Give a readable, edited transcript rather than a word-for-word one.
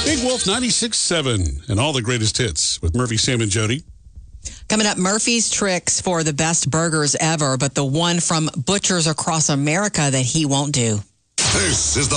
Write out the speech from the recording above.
Big Wolf 96.7 and all the greatest hits with Murphy, Sam, and Jody. Coming up, Murphy's tricks for the best burgers ever, but the one from butchers across America that he won't do. This is the